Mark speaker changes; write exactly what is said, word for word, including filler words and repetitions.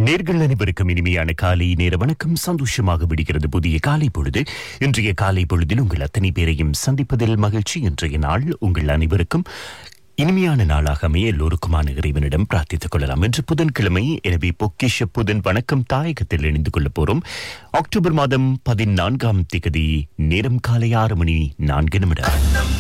Speaker 1: நேர்கள் அனைவருக்கும் இனிமையான காலை நேர வணக்கம். சந்தோஷமாக விடுகிறது புதிய காலை பொழுது. இன்றைய காலை பொழுதில் உங்கள் அத்தனை பேரையும் சந்திப்பதில் மகிழ்ச்சி. இன்றைய நாள் உங்கள் அனைவருக்கும் இனிமையான நாளாக அமைய எல்லோருக்குமான இறைவனிடம் பிரார்த்தித்துக் கொள்ளலாம். இன்று புதன்கிழமை, எனவே பொக்கிஷ புதன் வணக்கம் தாயகத்தில் இணைந்து கொள்ளப் போறோம். அக்டோபர் மாதம் பதினான்காம் திகதி, நேரம் காலை ஆறு மணி நான்கு நிமிடம்.